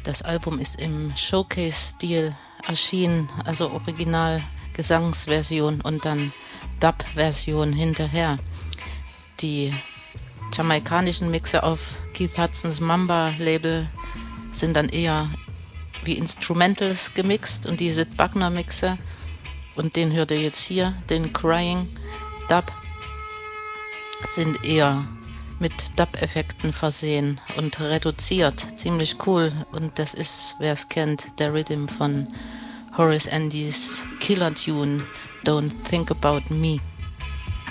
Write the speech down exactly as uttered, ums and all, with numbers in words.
Das Album ist im Showcase-Stil erschienen, also Original Gesangsversion und dann Dub-Version hinterher. Die jamaikanischen Mixer auf Keith Hudsons Mamba-Label sind dann eher wie Instrumentals gemixt und die Sid Buckner Mixer, und den hört ihr jetzt hier, den Crying Dub, sind eher mit Dub-Effekten versehen und reduziert. Ziemlich cool. Und das ist, wer es kennt, der Rhythm von Horace Andys Killer Tune Don't Think About Me.